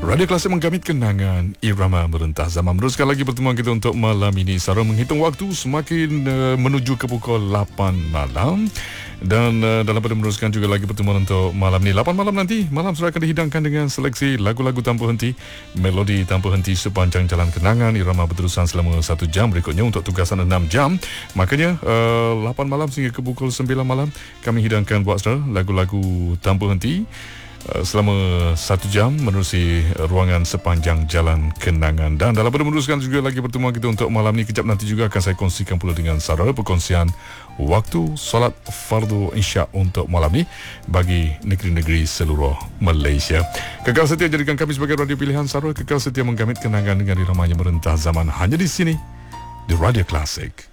Radio Klasik menggamit kenangan irama merentah zaman. Meneruskan lagi pertemuan kita untuk malam ini. Sarah menghitung waktu semakin menuju ke pukul 8 malam. Dan dalam pada meneruskan juga lagi pertemuan untuk malam ini. 8 malam nanti, malam sudah akan dihidangkan dengan seleksi lagu-lagu tanpa henti, melodi tanpa henti sepanjang jalan kenangan. Irama berterusan selama 1 jam berikutnya untuk tugasan 6 jam. Makanya 8 malam sehingga ke pukul 9 malam kami hidangkan buat saudara lagu-lagu tanpa henti selama 1 jam menerusi ruangan sepanjang jalan kenangan. Dan dalam pada meneruskan juga lagi pertemuan kita untuk malam ni, kejap nanti juga akan saya kongsikan pula dengan saudara perkongsian waktu solat fardu isya untuk malam ni bagi negeri-negeri seluruh Malaysia. Kekal setia jadikan kami sebagai radio pilihan saudara. Kekal setia menggamit kenangan dengan irama yang merentah zaman hanya di sini di Radio Klasik.